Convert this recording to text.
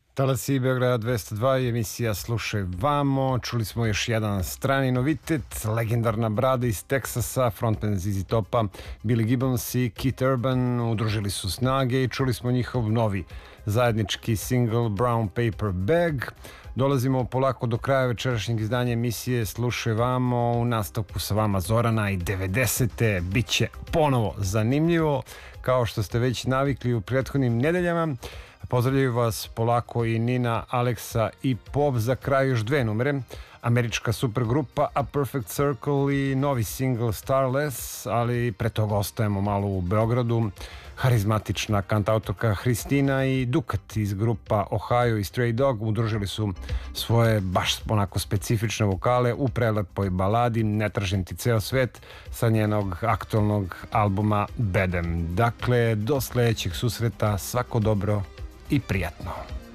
Talasi Beograda 202 i emisija Slušaj vamo. Čuli smo još jedan strani novitet, legendarna brada iz Teksasa, frontman ZZ Topa, Billy Gibbons i Keith Urban udružili su snage i čuli smo njihov novi zajednički single Brown Paper Bag. Dolazimo polako do kraja večerašnjeg izdanja emisije Slušaj vamo. U nastavku sa vama Zorana i 90. Biće ponovo zanimljivo, kao što ste već navikli u prethodnim nedeljama. Pozdravljaju vas polako i Nina, Aleksa i Pop. Za kraj još dve numere. Američka supergrupa A Perfect Circle i novi single Starless, ali pre toga ostajemo malo u Beogradu. Harizmatična kantautorka Hristina i Dukat iz grupa Ohio i Stray Dog udružili su svoje baš onako specifične vokale u prelepoj baladi Ne tražim ti ceo svet sa njenog aktualnog albuma Bedem. Dakle, do sledećeg susreta, svako dobro i prijatno.